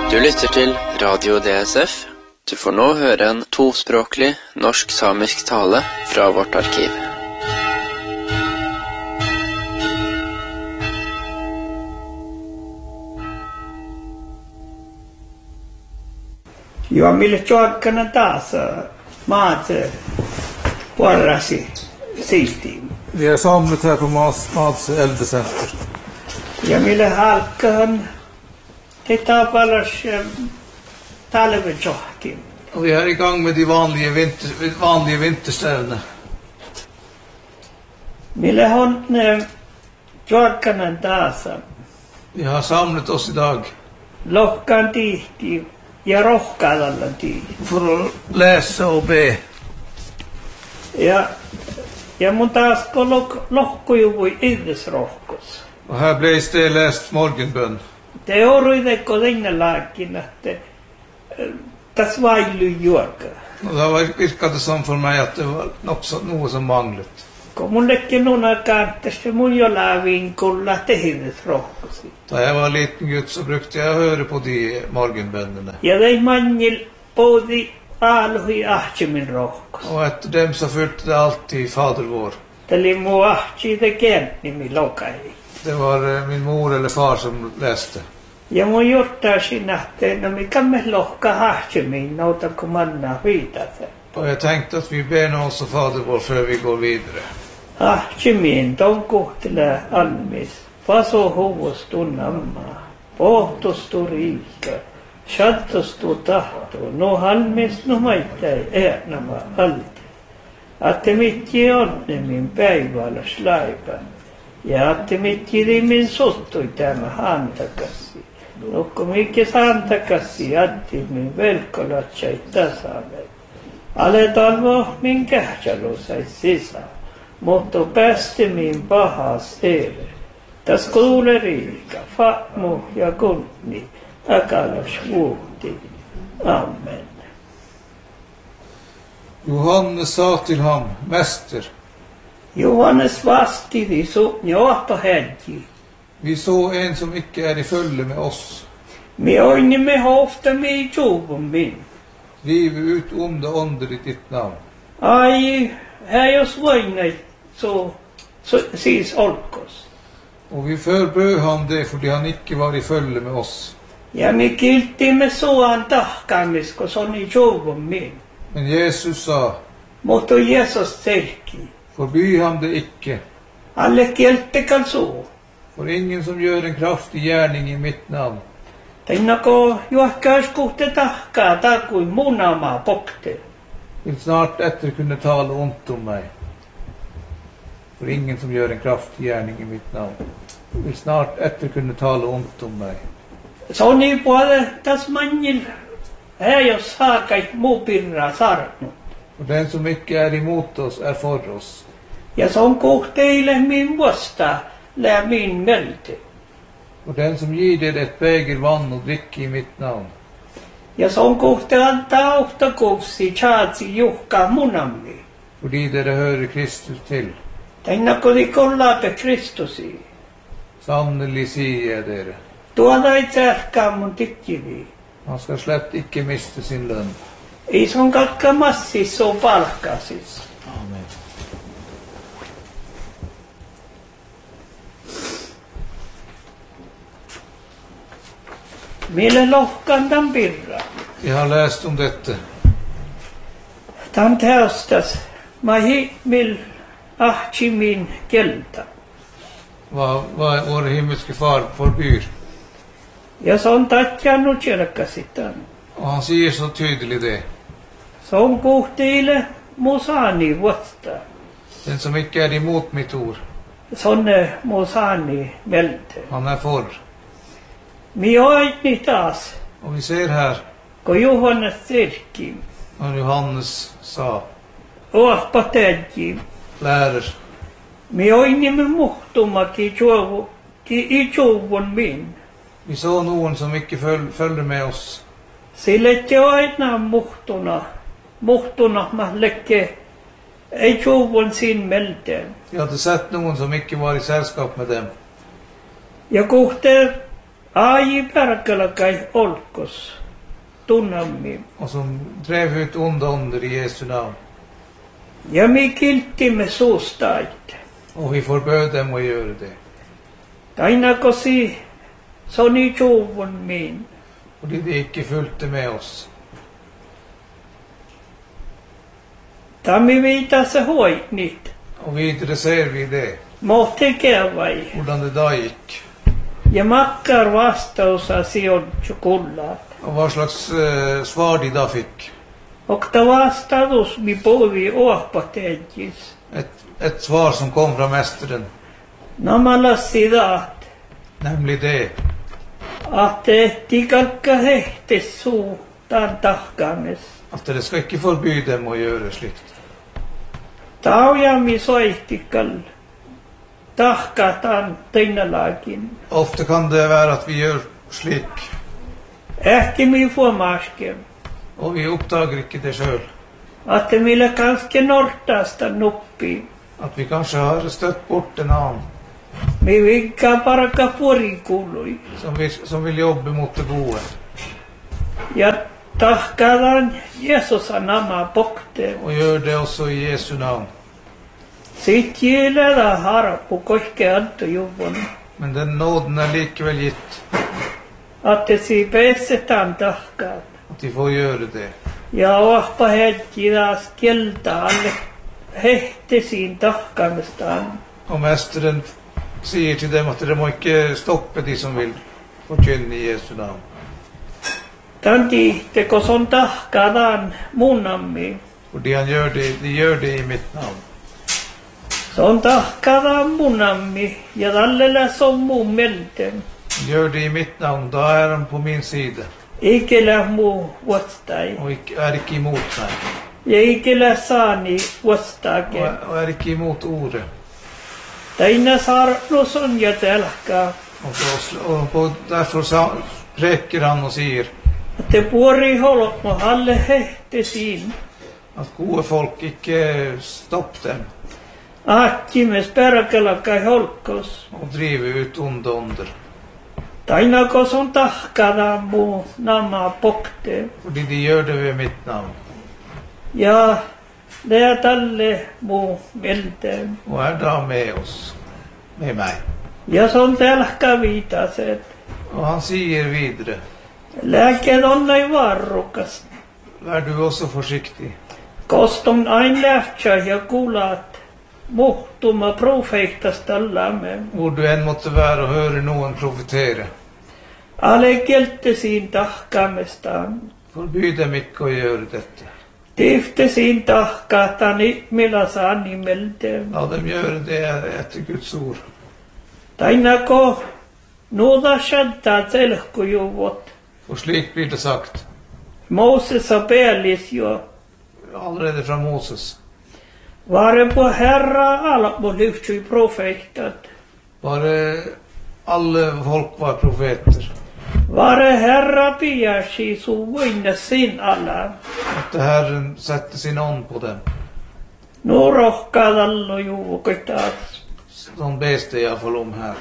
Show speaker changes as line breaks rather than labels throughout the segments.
Du lytter til Radio DSF. Du får nå høre en tospråklig norsk-samisk tale fra vårt arkiv.
Ja mille tjoakkana taas maat varrasi silti.
Vi är samlat här på Mads äldrecenter.
Ja mille halkahan det palas talvetjohki.
Och vi är igång med de vanliga vinterställena.
Mille hon tjoakkana taas.
Vi har samlat oss idag
Lohkan tihti ja rohkaadalla tihti.
för att läsa och be.
Ja mun taas kun lohkojuvui idesrohkos.
Och här blev det läst morgonbön.
Det oruideko linnalaakin, että tässä vailu juoka.
Och det virkade som för mig att det var något som manglat.
Kun mullekin nuna kanttasi mun jo laaviin kulla tehidesrohkosi.
När jag var liten Gud så brukade jag höra på de morgonbönerna.
Ja dei manjil poodi aaluhi ahtimin rohkos.
Och efter dem så följde det alltid Fader vår.
Tali muu ahti te kentnimi lokai.
Det var min mor eller far som läste.
Ja mun juttaisin, että no mikä me lohka ahtimin nouta kun manna viitata.
Och jag tänkte att vi ber nu också Fader vår för vi går vidare.
Ahtimin ton kuhtele almis. Vaso huvustu namma. Pohtustu riikka. Shattustu tahto. No halmis no maittai äänämä alti. Atte mitti onnemin päiväläs laipa. Ja atte mitti rimin suttui tämä hantakassi. Nukku mikä hantakassi atti min velkolatsai tasame. Aletaan min kähtsalo sai sisään. Mutta päästi min pahas ere. Tas kuule riika, fatmu ja kunni, akalas vuhti. Amen.
Johannes sa till honom, Mäster,
Johannes vastidi sunnjoapa hänti.
vi såg en som icke är i följe med oss.
Me oinimme hofta mi juvun min.
Driv ut onda onder i ditt namn.
Ai, här jos voinai, så siis olkos.
Och vi förböd han det för han icke var i följe med oss.
Ja me kiltimme suan tahkaamis, kun se on juvun min.
Men Jesus sa,
Mutta Jesus selki.
förby han det icke.
Alle kieltekal suu.
För ingen som gör en kraftig gärning i mitt namn
Tennako juokkauskuhte tahkaa takui munamaa pokte.
vill snart efter kunna tala ont om mig. För ingen som gör en kraftig gärning i mitt namn vill snart efter kunna tala ont om mig.
Se on niin puolella tässä manjil. Hei jos saakai muu pirraa sarnut.
Och den som icke är emot oss är för oss.
Ja se on kuhteille min vuosta lää min melte.
Och den som ger det ett bäger vann och dricker i mitt namn.
Ja se on kuhte antaa ohtakuussi chaatsi juhkaa munammi.
För det hör Kristus till.
Tennako di kollaape Kristusi.
Sannelig säger jag det.
Tuoda itse ähkää mun tikkivi.
Han ska slett icke mista sin lön.
Ei sun kakka massis suu palkkasis.
Amen.
Mille lohkan tämän pirraa.
Jag har läst om detta.
Tämän teostas mahi mil ahtimin kelta.
Vad vår himmelske far förbyr.
Ja se on tatjannut selkäsitän.
Och han säger så tydligt det.
Se on kuhtiille musani vuotta.
Den som icke är emot mitt ord,
Se on musani melte.
han är för.
Mi oitni taas,
Och vi ser här
kun Johannes selki.
vad Johannes sa.
Oahpa tädji.
Lärer.
Mi oinimme muhtumaki i juvun min.
Vi såg någon som icke följde med oss.
Sille te aina muhtuna mahlekke ei juvun sin melte.
Vi hade sett någon som icke var i sällskap med dem.
Ja kuhte Ai perkelakai olkos. Tunnammi.
och som drev ut onda onder i Jesu namn.
Ja mi kiltimme suustait.
Och vi förböd dem att göra det.
Tainakosi soni tjuvun min.
Och det icke följde med oss.
Tammi viita se hoitnit.
Och vidare ser vi det.
Mohti kevai.
Hurdan det där gick.
Ja makkar vastausasi on kullat.
Och vad slags svar de då fick.
Och ta vastaus mi puhuvi oahpateetjis.
Ett svar som kom från mästaren.
Namalassi daat.
Nämligen det.
Att tikalka hehtes suu taan tahkaames.
Att det ska icke förbjuda dem att göra slikt.
Taujami soihtikal. Tahkataan teinalaakin.
Ofta kan det vara att vi gör slik.
Ehkä mi fuomaaskem.
Och vi uppdagar icke det själv.
Att millä kanske nortaasta nuppi.
Att vi kanske har stött bort en annan.
Mi vinkkaa paraka puorikuului.
Som vill jobba mot det goda.
Ja tahkaadaan Jeesusa namaa pokteen.
Och gör det också i Jesu namn.
Sitt gillar harappu koske antujuvun.
Men den nåden är likväl gitt.
Att si pääsetään tahkaat.
Att de får göra det.
Ja oahpa hetki taas kieltä alle hehtesiin tahkaamistaan.
Och mästaren säger till dem att de må icke stoppa de som vill förkynna i Jesu namn.
Tanti tekos on tahkaadaan munammi.
Och det han gör det, de gör det i mitt namn.
Se on tahkaadaan munammi ja tallella se on mun melten.
Gör det i mitt namn, då är han på min sida.
Ikellä muu vastai.
Och är icke emot mig.
Ja ikellä saani vastaake.
Och är icke emot ordet.
Taina saarnus on ja telkaa.
Och därför räcker han och säger
Te puori holmo alle hehtesiin.
att goda folk icke stopp dem
Ahkimes perkelakai holkos.
och driver ut onda onder.
Tainakos on tahkaadaan muu namaa pokteen.
För de gör det vid mitt namn.
Ja det talle muu melten.
Och är där med oss. Med mig.
Ja se on telkka viitaset.
Och han säger vidare.
Lääkkeet on näin varrukas.
Är du också försiktig.
Koston ain lähtsä ja kuulat muhtuma profeettastallamme.
Hvor du än måtte vara och höra någon profetera.
Ale kieltesiin tahkaamestaan.
Förbjuda mycket att göra detta.
Tiftesiin tahkaataan ihmilasaan nimelteen.
Ja, de gör det efter Guds ord.
Tainako nuuda shaddaa selkujuvot.
Och slik blir det sagt.
Moses har pelis jo.
Allerede från Moses.
Vare på herra almo lyhtsyi profeetat.
Bara alla folk var profeter.
Vare herra piasi sun voinna sin alla.
Att Herren sätter sin on på dem.
Nu rohkaadallo juukoitaas.
De bästa jag får om här.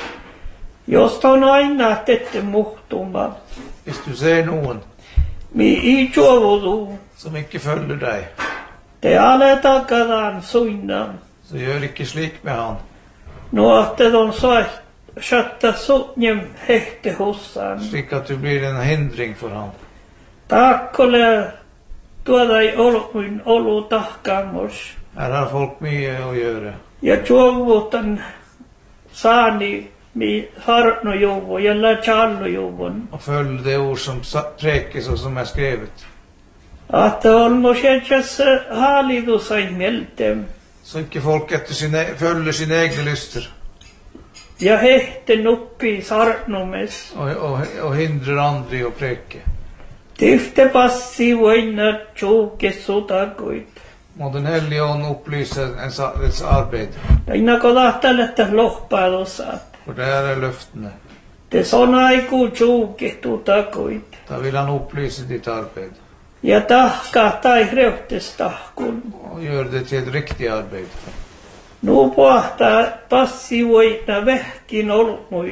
Jos on aina tette muhtuma.
Hvis du ser någon
Mi i juovudu.
som icke följer dig,
Te aletakadan suinnan.
så gör icke slik med han.
Nuohtet on satta sunnjem hehte hussaan.
Slik att du blir en hindring för han.
Taakkole tuoda ei olmuin olu tahkaamos.
Här har folk mycket att göra.
Ja juovutan saani mi harnojuvu ja lachallujuvun.
Och följ det ord som präkes och som är skrivet.
Att on mosetsas haalidusain meltem.
Så icke folk följer sina egna lyster.
Ja hehte nuppi sarnumes.
Och hindrar andra att präka.
Tifte passi voinna tjuuke sutakuit.
Må den helige on upplysa ens arbete.
Tainako tahtaletta lohpaalusat.
För det här är löftena.
Te sonaiku tjuuke tutakuit.
Där vill han upplysa ditt arbete.
Ja tahkaa tai reutestahkun.
Och gör det till ett riktigt arbete.
Nu pohtaa passi voinna vähkin olmui.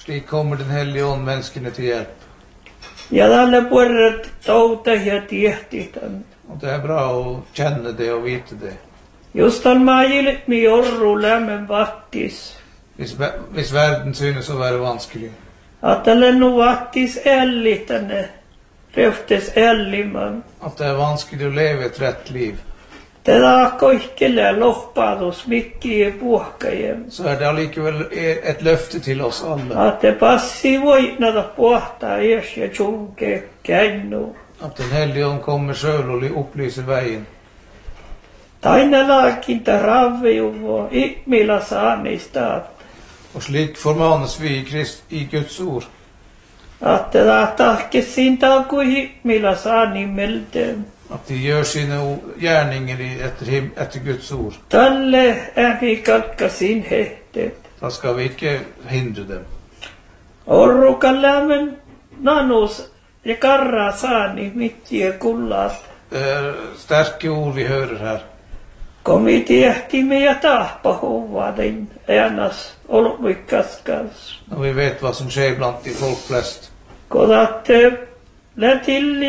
Slik kommer den helige ånd menneskene til hjelp.
Ja tälle puolet touta ja tiehtitan.
Og det er bra å kjenne det og vite det.
Just on maajilit mi orru lämmen vattis.
Hvis verden synes å være vanskelig.
Ajattele nu vattis älli tänne. Röftes älliman.
At det er vanskelig å leve et rett liv.
Tätä koihkelle lohpaadus mikki puhkajem.
Så er det allikevel et løfte til oss alle.
Att det passi voitnata puhtaa ees ja tjunke kännu.
At den hellige ånd kommer selv og opplyser veien.
Taina laakinta ravvejuvo ihmila saanistaat.
Og slik formanes vi i Guds ord.
Att det tahkesinta kuin ihmila saanimelteen.
At de gjør sine gjerninger etter Guds ord.
Tälle ääni kalkkasin hehtet.
Da skal vi ikke hindre dem.
Orrukalämmen nanus ja karra saani mittiä kullaat.
Det er sterke ord vi hører her.
Komi tiehtimme ja tahpa huvaden äänas olmuikkaskas.
Når vi vet hva som skjer blant de folk flest.
Kodatte lätilli